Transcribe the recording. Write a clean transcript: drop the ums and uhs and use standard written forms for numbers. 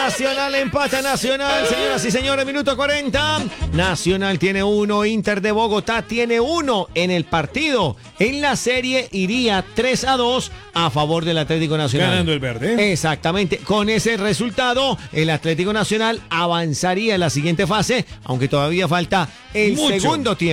Nacional empata Nacional, señoras y señores, minuto 40. Nacional tiene 1, Inter de Bogotá tiene 1 en el partido. En la serie iría 3-2 a favor del Atlético Nacional. Ganando el verde. Exactamente. Con ese resultado, el Atlético Nacional avanzaría en la siguiente fase, aunque todavía falta el segundo tiempo.